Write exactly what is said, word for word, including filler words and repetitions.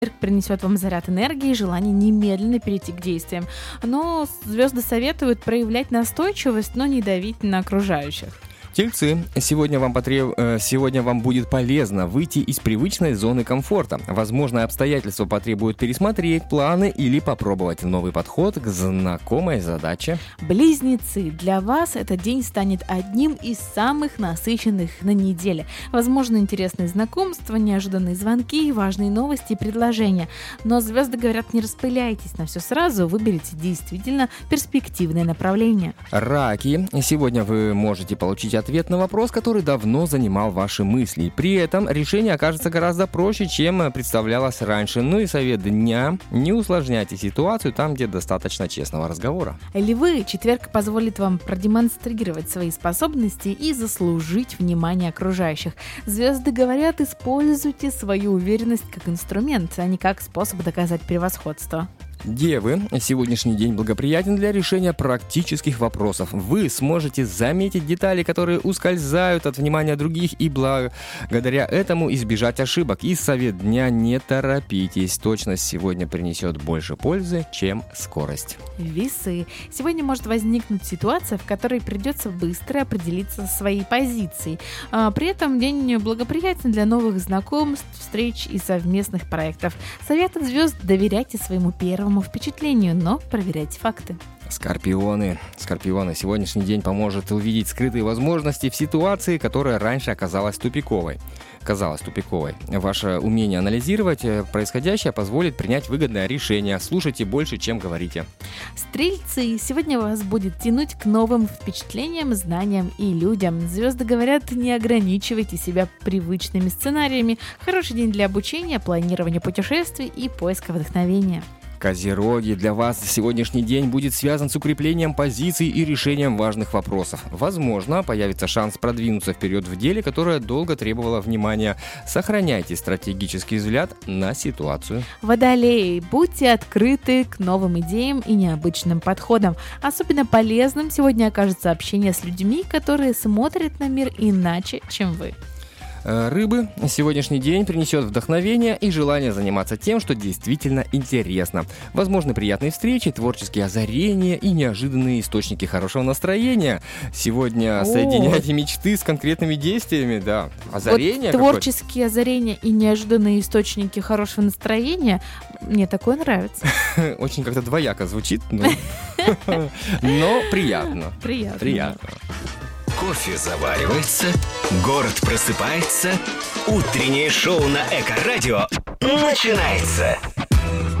принесет вам заряд энергии и желание немедленно перейти к действиям. Но звезды советуют проявлять настойчивость, но не давить на окружающих. Тельцы, сегодня вам, потреб... сегодня вам будет полезно выйти из привычной зоны комфорта. Возможно, обстоятельства потребуют пересмотреть планы или попробовать новый подход к знакомой задаче. Близнецы, для вас этот день станет одним из самых насыщенных на неделе. Возможно, интересные знакомства, неожиданные звонки, важные новости и предложения. Но звезды говорят, не распыляйтесь на все сразу, выберите действительно перспективное направление. Раки, сегодня вы можете получить ответ на вопрос, который давно занимал ваши мысли. При этом решение окажется гораздо проще, чем представлялось раньше. Ну и совет дня: не усложняйте ситуацию там, где достаточно честного разговора. Львы, четверг позволит вам продемонстрировать свои способности и заслужить внимание окружающих. Звезды говорят, используйте свою уверенность как инструмент, а не как способ доказать превосходство. Девы, сегодняшний день благоприятен для решения практических вопросов. Вы сможете заметить детали, которые ускользают от внимания других, и благодаря этому избежать ошибок. И совет дня: не торопитесь. Точность сегодня принесет больше пользы, чем скорость. Весы. Сегодня может возникнуть ситуация, в которой придется быстро определиться со своей позицией. А при этом день благоприятен для новых знакомств, встреч и совместных проектов. Совет от звезд: доверяйте своему первому впечатлению, но проверяйте факты. Скорпионы. Скорпионы. Сегодняшний день поможет увидеть скрытые возможности в ситуации, которая раньше оказалась тупиковой. Казалось тупиковой. Ваше умение анализировать происходящее позволит принять выгодное решение. Слушайте больше, чем говорите. Стрельцы. Сегодня вас будет тянуть к новым впечатлениям, знаниям и людям. Звезды говорят, не ограничивайте себя привычными сценариями. Хороший день для обучения, планирования путешествий и поиска вдохновения. Козероги, для вас сегодняшний день будет связан с укреплением позиций и решением важных вопросов. Возможно, появится шанс продвинуться вперед в деле, которое долго требовало внимания. Сохраняйте стратегический взгляд на ситуацию. Водолеи, будьте открыты к новым идеям и необычным подходам. Особенно полезным сегодня окажется общение с людьми, которые смотрят на мир иначе, чем вы. Рыбы, сегодняшний день принесет вдохновение и желание заниматься тем, что действительно интересно. Возможны приятные встречи, творческие озарения и неожиданные источники хорошего настроения. Сегодня О. соединяйте мечты с конкретными действиями, да. Озарение вот творческие озарения и неожиданные источники хорошего настроения, мне такое нравится. Очень как-то двояко звучит, но приятно. Приятно. Приятно. Кофе заваривается, город просыпается, утреннее шоу на Эко-радио начинается.